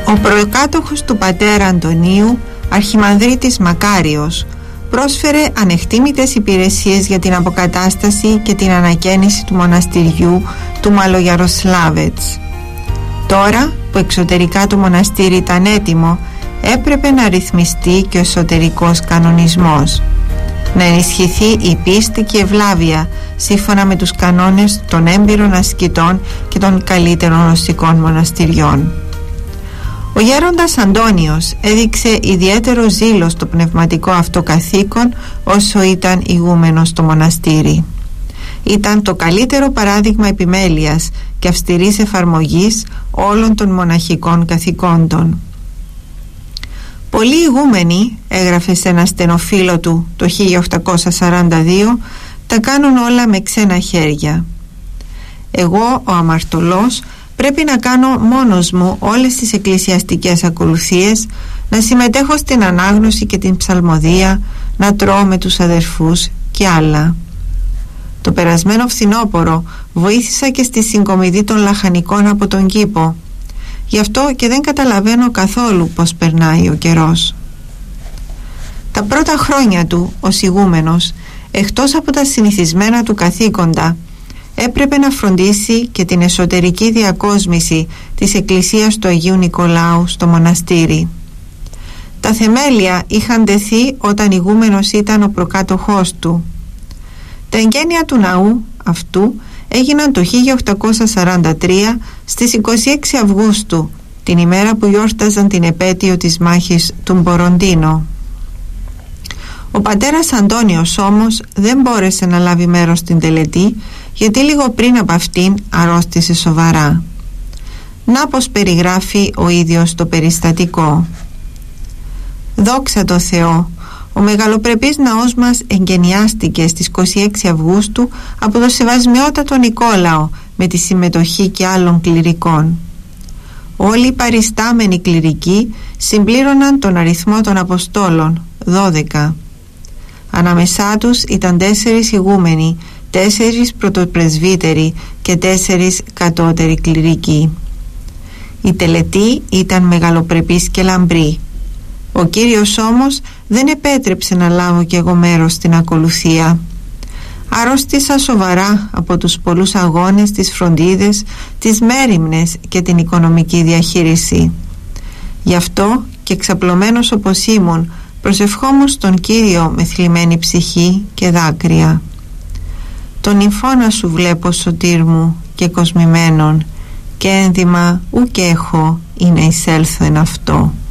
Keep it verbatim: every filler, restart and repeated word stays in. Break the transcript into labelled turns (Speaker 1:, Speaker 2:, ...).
Speaker 1: Ο προκάτοχος του πατέρα Αντωνίου, Αρχιμανδρίτης Μακάριος, πρόσφερε ανεκτήμητες υπηρεσίες για την αποκατάσταση και την ανακαίνιση του μοναστηριού του Μαλογιαροσλάβετς. Τώρα που εξωτερικά το μοναστήρι ήταν έτοιμο, έπρεπε να ρυθμιστεί και ο εσωτερικός κανονισμός, να ενισχυθεί η πίστη και η ευλάβεια σύμφωνα με τους κανόνες των έμπειρων ασκητών και των καλύτερων οσικών μοναστηριών. Ο γέροντας Αντώνιος έδειξε ιδιαίτερο ζήλο στο πνευματικό αυτό καθήκον όσο ήταν ηγούμενος στο μοναστήρι. Ήταν το καλύτερο παράδειγμα επιμέλειας και αυστηρής εφαρμογής όλων των μοναχικών καθηκόντων. Πολλοί ηγούμενοι, έγραφε σε ένα στενοφίλο του το χίλια οκτακόσια σαράντα δύο, τα κάνουν όλα με ξένα χέρια. Εγώ, ο αμαρτωλός, πρέπει να κάνω μόνος μου όλες τις εκκλησιαστικές ακολουθίες, να συμμετέχω στην ανάγνωση και την ψαλμοδία, να τρώω με τους αδερφούς και άλλα. Το περασμένο φθινόπωρο βοήθησα και στη συγκομιδή των λαχανικών από τον κήπο. Γι' αυτό και δεν καταλαβαίνω καθόλου πως περνάει ο καιρός. Τα πρώτα χρόνια του ως ηγούμενος, εκτός από τα συνηθισμένα του καθήκοντα, έπρεπε να φροντίσει και την εσωτερική διακόσμηση της εκκλησίας του Αγίου Νικολάου στο μοναστήρι. Τα θεμέλια είχαν τεθεί όταν ηγούμενος ήταν ο προκάτοχός του. Τα εγγένεια του ναού αυτού έγιναν το χίλια οκτακόσια σαράντα τρία στις είκοσι έξι Αυγούστου, την ημέρα που γιόρταζαν την επέτειο της μάχης του Μποροντίνο. Ο πατέρας Αντώνιος όμως δεν μπόρεσε να λάβει μέρος στην τελετή, γιατί λίγο πριν από αυτήν αρρώστησε σοβαρά. Να πως περιγράφει ο ίδιος το περιστατικό. «Δόξα τω Θεώ, ο μεγαλοπρεπής ναός μας εγκαινιάστηκε στις είκοσι έξι Αυγούστου από το Σεβασμιότατο Νικόλαο με τη συμμετοχή και άλλων κληρικών. Όλοι οι παριστάμενοι κληρικοί συμπλήρωναν τον αριθμό των Αποστόλων, δώδεκα. Ανάμεσά τους ήταν τέσσερις ηγούμενοι, τέσσερις πρωτοπρεσβύτεροι και τέσσερις κατώτεροι κληρικοί. Η τελετή ήταν μεγαλοπρεπής και λαμπρή. Ο Κύριος όμως δεν επέτρεψε να λάβω κι εγώ μέρος στην ακολουθία. Αρρώστησα σοβαρά από τους πολλούς αγώνες, τις φροντίδες, τις μέριμνες και την οικονομική διαχείριση. Γι' αυτό και εξαπλωμένος όπως ήμουν, προσευχόμουν στον Κύριο με θλιμμένη ψυχή και δάκρυα. Τον νυμφώνα σου βλέπω, σωτήρ μου, και κοσμημένον, και ένδυμα ουκ έχω ή να εισέλθω εν αυτό.